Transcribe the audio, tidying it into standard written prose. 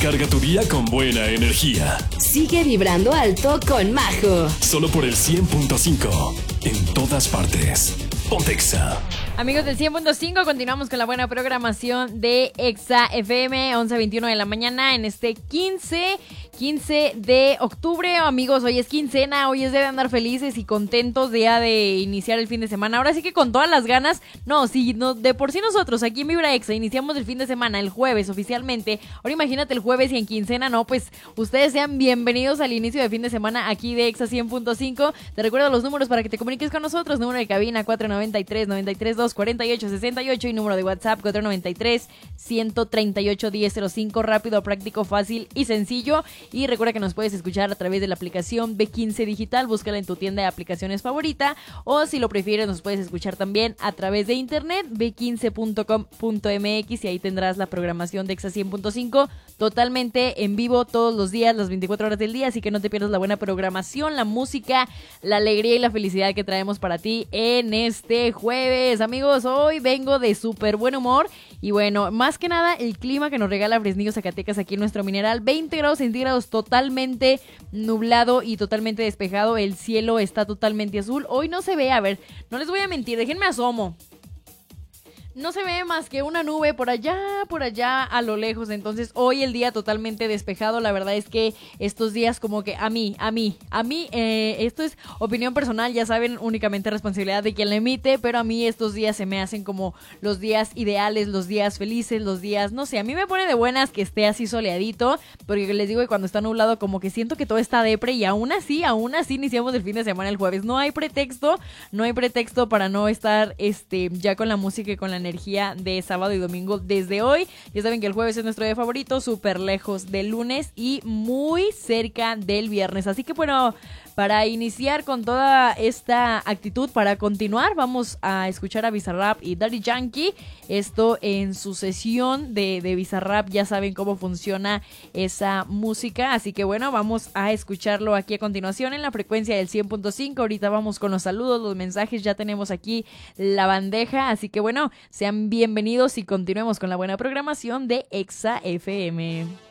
Recarga tu día con buena energía. Sigue vibrando alto con Majo. Solo por el 100.5. En todas partes. Ponte Exa. Amigos del 100.5, continuamos con la buena programación de Exa FM, 11:21 de la mañana en este 15 de octubre. Amigos, hoy es quincena, hoy es día de andar felices y contentos, día de iniciar el fin de semana. Ahora sí que con todas las ganas, de por sí nosotros aquí en Vibra Exa iniciamos el fin de semana el jueves oficialmente. Ahora imagínate el jueves y en quincena, pues ustedes sean bienvenidos al inicio de fin de semana aquí de Exa 100.5. Te recuerdo los números para que te comuniques con nosotros, número de cabina 493-932-4868 y número de WhatsApp 493-138-1005, rápido, práctico, fácil y sencillo. Y recuerda que nos puedes escuchar a través de la aplicación B15 Digital, búscala en tu tienda de aplicaciones favorita, o si lo prefieres nos puedes escuchar también a través de internet, b15.com.mx, y ahí tendrás la programación de Exa 100.5 totalmente en vivo todos los días, las 24 horas del día, así que no te pierdas la buena programación, la música, la alegría y la felicidad que traemos para ti en este jueves. Amigos, hoy vengo de súper buen humor y bueno, más que nada el clima que nos regala Fresnillo, Zacatecas, aquí en nuestro mineral, 20 grados centígrados, totalmente nublado y totalmente despejado, el cielo está totalmente azul, hoy no se ve, a ver, no les voy a mentir, déjenme asomo. No se ve más que una nube por allá a lo lejos, entonces hoy el día totalmente despejado. La verdad es que estos días como que a mí, esto es opinión personal, ya saben, únicamente responsabilidad de quien la emite, pero a mí estos días se me hacen como los días ideales, los días felices, los días, no sé, a mí me pone de buenas que esté así soleadito, porque les digo que cuando está nublado como que siento que todo está depre y aún así iniciamos el fin de semana el jueves. No hay pretexto para no estar ya con la música y con la energía de sábado y domingo desde hoy. Ya saben que el jueves es nuestro día favorito, súper lejos del lunes y muy cerca del viernes. Así que bueno, para iniciar con toda esta actitud, para continuar, vamos a escuchar a Bizarrap y Daddy Yankee. Esto en su sesión de Bizarrap, ya saben cómo funciona esa música. Así que bueno, vamos a escucharlo aquí a continuación en la frecuencia del 100.5. Ahorita vamos con los saludos, los mensajes, ya tenemos aquí la bandeja. Así que bueno, sean bienvenidos y continuemos con la buena programación de Exa FM.